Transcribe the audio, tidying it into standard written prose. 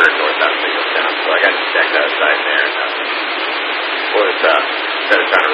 heard northbound signals down, so I got to check that side there. And, was instead of trying to